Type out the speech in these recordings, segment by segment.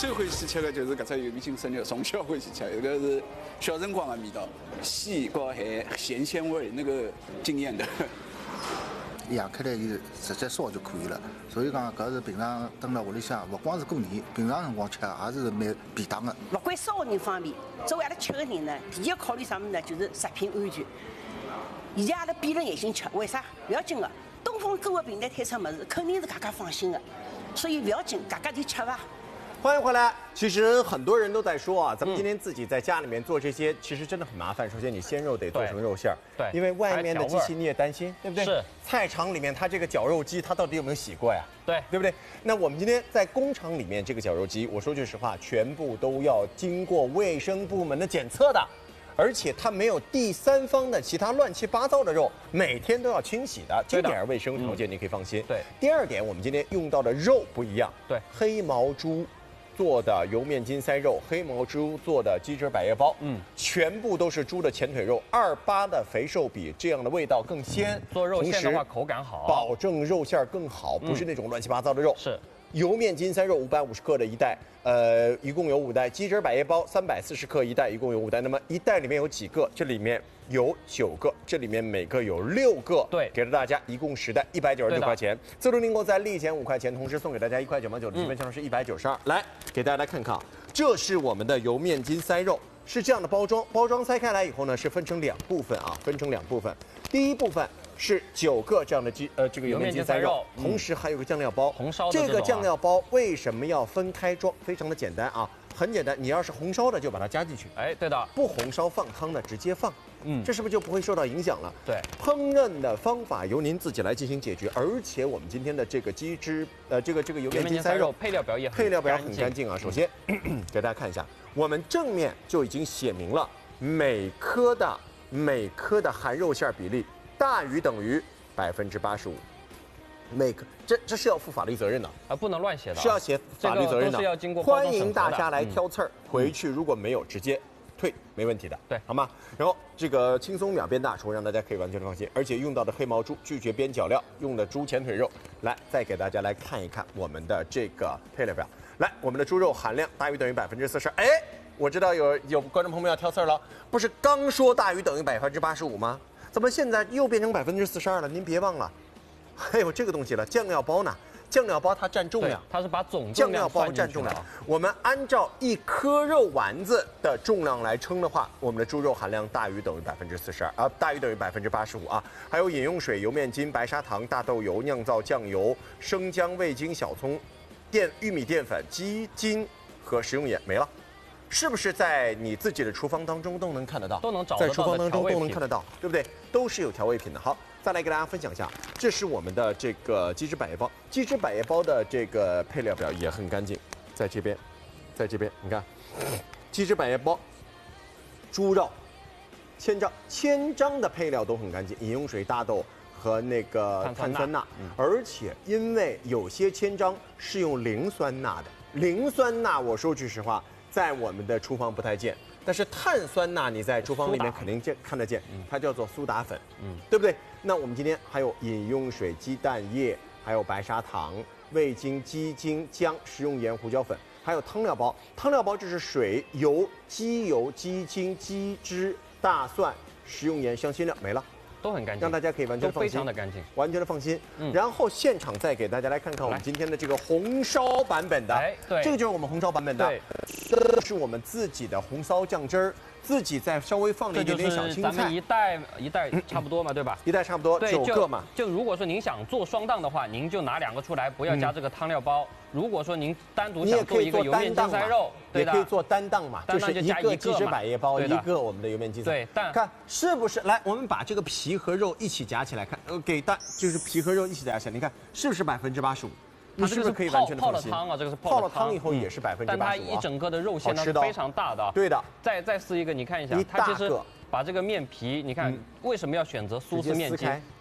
最欢喜吃的就是搿只油面筋生肉，从小欢喜吃，这个是小辰光的味道，细和还咸鲜味，那个惊艳的。 养开来就直接烧就可以了。所以讲，搿是平常蹲辣屋里向，勿光是过年，平常辰光吃也是蛮便当的。 勿管烧的人方面，作为阿拉吃的人呢，第一考虑啥物事呢？就是食品安全。现在阿拉闭着眼睛吃，为啥？勿要紧的，东风购物平台推出物事，肯定是大家放心的，所以勿要紧，大家就吃吧。 欢迎回来。其实很多人都在说啊，咱们今天自己在家里面做这些，其实真的很麻烦。首先，你鲜肉得做成肉馅儿， 对， 因为外面的机器你也担心，对不对？ 是。 菜场里面它这个绞肉机，它到底有没有洗过呀？ 对， 对不对？那我们今天在工厂里面这个绞肉机，我说句实话，全部都要经过卫生部门的检测的。而且它没有第三方的其他乱七八糟的肉，每天都要清洗的，这点卫生条件你可以放心。 对。 第二点，我们今天用到的肉不一样。 对。 黑毛猪做的油面筋塞肉，黑毛猪做的鸡汁百叶包，全部都是猪的前腿肉，28的肥瘦比，这样的味道更鲜。 做肉馅的话口感好， 保证肉馅更好，不是那种乱七八糟的肉。 是。 油面筋塞肉550克的一袋，一共有5袋。鸡汁百叶包340克一袋，一共有5袋。那么一袋里面有几个？这里面有9个，这里面每个有6个。 对， 给了大家一共10袋，199块钱。自助订购再立减5块钱，同时送给大家1块99的积分，相当是192。来，给大家来看看，这是我们的油面筋塞肉，是这样的包装。包装塞开来以后呢，是分成2部分啊，分成2部分。第一部分是9个这样的这个油面筋塞肉，同时还有个酱料包。 红烧的这个酱料包为什么要分开装？非常的简单啊，很简单。你要是红烧的就把它加进去， 哎，对的。 不红烧放汤的直接放，这是不是就不会受到影响了？ 对。 烹饪的方法由您自己来进行解决，而且我们今天的这个鸡汁，这个油面筋塞肉配料表也很干净啊。首先给大家看一下，我们正面就已经写明了每颗的含肉馅比例大于等于85%，这是要负法律责任的啊，不能乱写的， 是要写法律责任的， 是要经过欢迎大家来挑刺儿，回去如果没有直接退，没问题的， 对， 好吗？然后这个轻松秒变大厨，让大家可以完全的放心，而且用到的黑毛猪拒绝边角料，用的猪前腿肉，来再给大家来看一看我们的这个配料表，来，我们的猪肉含量大于等于40%，哎。我知道有观众朋友们要挑刺儿了，不是刚说大于等于85%吗？怎么现在又变成42%了？您别忘了，还有这个东西了，酱料包呢？酱料包它占重量， 它是把总酱料包占重量。我们按照1颗肉丸子的重量来称的话，我们的猪肉含量大于等于42%啊，大于等于85%啊。还有饮用水、油面筋、白砂糖、大豆油、酿造酱油、生姜、味精、小葱、玉米淀粉、鸡精和食用盐没了。是不是在你自己的厨房当中都能看得到？ 都能找得到， 在厨房当中都能看得到，对不对？都是有调味品的。好，再来给大家分享一下，这是我们的这个鸡汁百叶包。鸡汁百叶包的这个配料表也很干净，在这边，你看，鸡汁百叶包，猪肉，千张的配料都很干净，饮用水、大豆和那个碳酸钠，而且因为有些千张是用磷酸钠的。磷酸钠，我说句实话，在我们的厨房不太见，但是碳酸钠你在厨房里面肯定看得见，它叫做苏打粉，对不对？那我们今天还有饮用水、鸡蛋液，还有白砂糖、味精、鸡精、姜、食用盐、胡椒粉，还有汤料包。汤料包这是水、油、鸡油、鸡精、鸡汁、大蒜、食用盐、香辛料，没了。 都很干净， 让大家可以完全放心， 非常的干净， 完全的放心。然后现场再给大家来看看我们今天的这个红烧版本的， 对， 这个就是我们红烧版本的， 对， 这是我们自己的红烧酱汁儿，自己再稍微放了一点点小青菜。 咱们一袋差不多嘛，对吧？ 一袋差不多9个嘛。 就如果说您想做双档的话，您就拿2个出来，不要加这个汤料包。如果说您单独想做一个油面筋塞肉， 也可以做单档嘛，就是一个鸡汁百叶包， 一个我们的油面筋塞。 对，但看是不是？来，我们把这个皮和肉一起夹起来看，就是皮和肉一起夹起来，你看是不是85%？你是不是可以完全的放心？ 泡了汤啊，这个是泡了汤以后也是85%， 但它一整个的肉馅呢是非常大的。 对的。 再撕一个，你看一下，它其实把这个面皮，你看为什么要选择苏式面筋？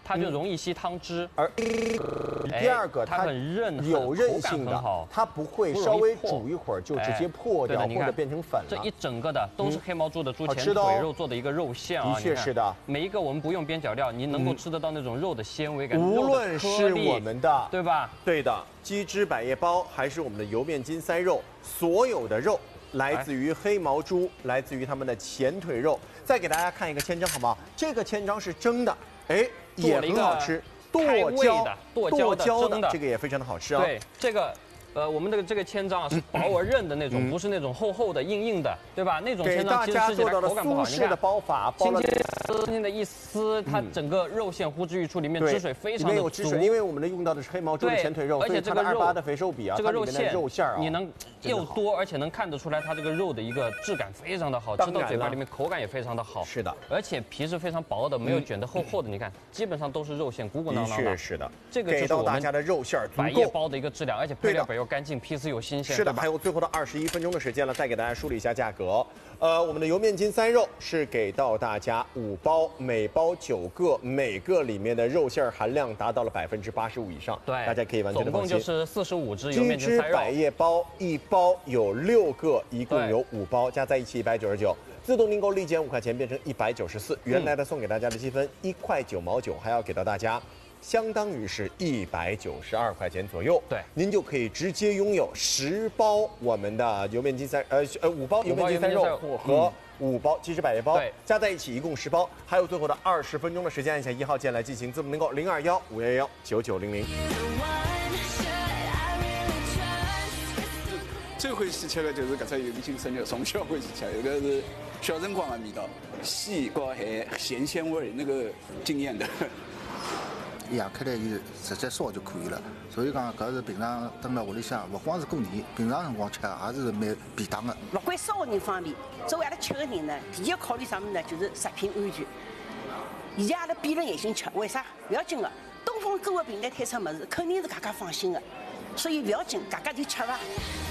它就容易吸汤汁。 而第二个， 它很韧， 有韧性的， 好， 它不会稍微煮一会儿就直接破掉或者变成粉了。 这一整个的都是黑毛猪的猪前腿肉做的一个肉馅啊， 的确是的。 每一个我们不用边角料，你能够吃得到那种肉的纤维感， 无论是我们的， 对吧？ 对的，鸡汁百叶包还是我们的油面筋塞肉，所有的肉来自于黑毛猪，来自于它们的前腿肉。再给大家看一个千张好不好？这个千张是蒸的，哎，也很好吃。剁椒的这个也非常的好吃啊。 对，这个我们这个千张啊是薄而韧的那种，不是那种厚厚的、硬硬的，对吧？那种千张其实吃起来口感不好。 你看的包法，包了轻轻的一撕，它整个肉馅呼之欲出，里面汁水非常的足。 有汁水，因为我们用到的是黑毛猪的前腿肉， 而且这个 2.8的肥瘦比啊， 这个肉馅啊， 你能又多，而且能看得出来它这个肉的一个质感非常的好，吃到嘴巴里面口感也非常的好。 是的， 而且皮是非常薄的，没有卷得厚厚的，你看基本上都是肉馅，鼓鼓囊囊的。 是的， 这个就是我们的肉馅百叶包的一个质量，而且配料表又干净，批次又新鲜。 是的，还有最后的21分钟的时间了，再给大家梳理一下价格。我们的油面筋塞肉是给到大家5包，每包9个，每个里面的肉馅含量达到了85%以上。 对， 大家可以完全的放心。 总共就是45只油面筋塞肉。 鸡汁百叶包1包有6个，一共有5包，加在一起199。自动订购立减5块钱变成194，原来的送给大家的积分1块9毛9，还要给到大家。相当于是192块钱左右， 对， 您就可以直接拥有10包我们的油面筋5包油面筋塞肉和5包鸡汁百叶包，加在一起一共10包，还有最后的20分钟的时间，按一下1号键来进行字母订购0215119900。 最欢喜吃的就是搿只油面筋生肉，从小欢喜吃，有个是小辰光的味道，细和咸咸鲜味那个惊艳的。 养开来伊直接烧就可以了，所以讲搿是平常蹲辣屋里向，勿光是过年，平常辰光吃也是蛮便当的。 勿管烧的人方面，作为阿拉吃的人呢，第一考虑啥物事呢？就是食品安全。现在阿拉闭着眼睛吃，为啥？勿要紧的，东风购物平台推出物事，肯定是大家放心的，所以勿要紧，大家就吃伐。